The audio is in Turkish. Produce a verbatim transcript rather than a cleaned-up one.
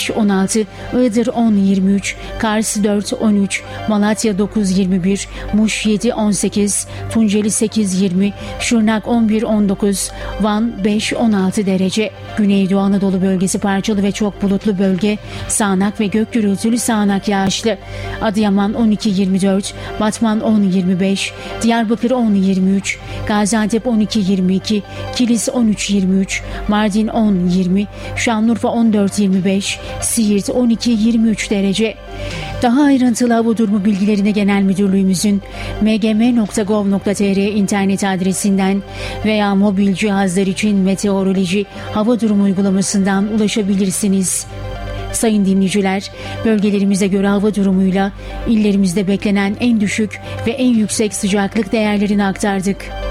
beş on altı, Iğdır on yirmi üç, Kars dört on üç, Malatya dokuz yirmi bir, Muş yedi on sekiz, Tunceli sekiz yirmi, Şırnak on bir on dokuz, Van beş on altı derece. Güneydoğu Anadolu bölgesi parçalı ve çok bulutlu bölge, sağanak ve gök gürültülü sağanak yağışlı. Adıyaman on iki yirmi dört, Batman on yirmi beş, Diyarbakır on yirmi üç, Gaziantep on iki yirmi iki, Kilis on üç yirmi üç, Mardin on yirmi, Şanlıurfa on dört yirmi beş, Siirt on iki yirmi üç derece. Daha ayrıntılı hava durumu bilgilerine Genel Müdürlüğümüzün m g m nokta gov nokta t r internet adresinden veya mobil cihazlar için meteoroloji hava durumu uygulamasından ulaşabilirsiniz. Sayın dinleyiciler, bölgelerimize göre hava durumuyla illerimizde beklenen en düşük ve en yüksek sıcaklık değerlerini aktardık.